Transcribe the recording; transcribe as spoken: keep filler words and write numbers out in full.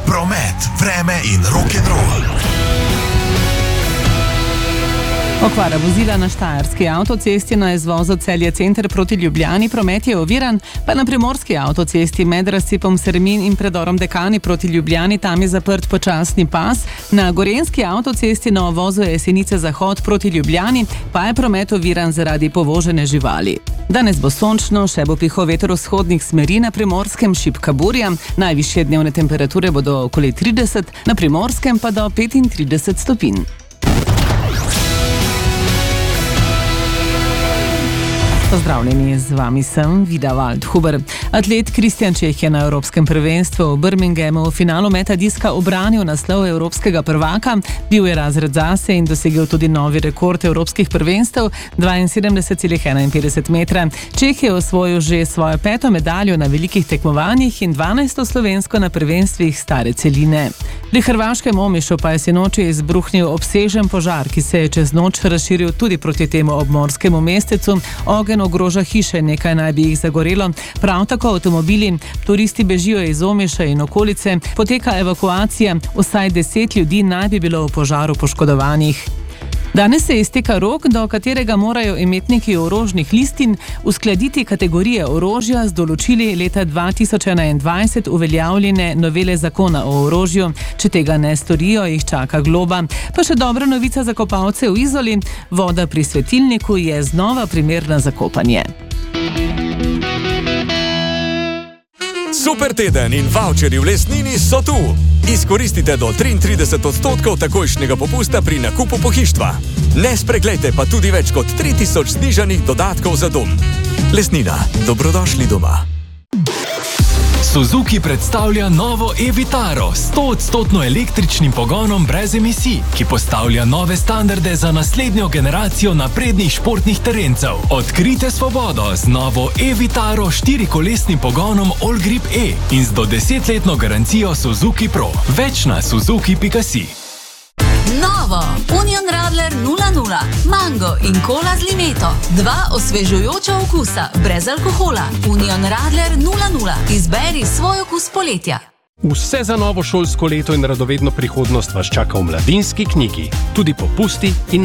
promet, vreme in rock'n'roll. Okvara vozila na štajerski avtocesti na izvozu Celje center proti Ljubljani, promet je oviran, pa na primorski avtocesti med razcepom Sermin in predorom Dekani proti Ljubljani, tam je zaprt počasni pas. Na gorenjski avtocesti na ovozu Jesenice Zahod proti Ljubljani pa je promet oviran zaradi povožene živali. Danes bo sončno, še bo pihal veter vzhodnih smeri, na primorskem šibka burja, najvišje dnevne temperature bodo okoli trideset, na primorskem pa do petintrideset stopinj. Pozdravljeni, z vami sem Vida Waldhuber. Atlet Kristjan Čeh je na Evropskem prvenstvu v Birminghamu v finalu meta diska obranil naslov evropskega prvaka, bil je razred zase in dosegel tudi novi rekord evropskih prvenstev, dvainsedemdeset celih enainpetdeset metra. Čeh je osvojil že svojo peto medaljo na velikih tekmovanjih in dvanajsto slovensko na prvenstvih stare celine. Pri hrvaškem Omišu pa je sinoči izbruhnil obsežen požar, ki se je čez noč razširil tudi proti temu obmorskemu mestecu. Ogenj ogroža hiše, nekaj naj bi jih zagorelo. Prav tako avtomobili, turisti bežijo iz Omiša in okolice, poteka evakuacija, vsaj deset ljudi naj bi bilo v požaru poškodovanih. Danes se izteka rok, do katerega morajo imetniki orožnih listin uskladiti kategorije orožja z določili leta dva tisoč enaindvajset uveljavljene novele zakona o orožju. Če tega ne storijo, jih čaka globa. Pa še dobra novica za kopalce v Izoli, voda pri svetilniku je znova primerna za kopanje. Super teden in voucherji v Lesnini so tu. Izkoristite do triintrideset odstotkov takojšnjega popusta pri nakupu pohištva. Ne spreglejte pa tudi več kot tri tisoč znižanih dodatkov za dom. Lesnina, dobrodošli doma. Suzuki predstavlja novo e-Vitaro s sto odstotno električnim pogonom brez emisij, ki postavlja nove standarde za naslednjo generacijo naprednih športnih terencev. Odkrite svobodo z novo e-Vitaro štirikolesnim pogonom All Grip E in z do desetletno garancijo Suzuki Pro. Več na suzuki pika si. Novo Union Radler nula nula, mango in kola z limeto. Dva osvežujoča okusa, brez alkohola. Union Radler nula nula. Izberi svoj okus poletja. Vse za novo šolsko leto in radovedno prihodnost vas čaka v Mladinski knjigi. Tudi popusti in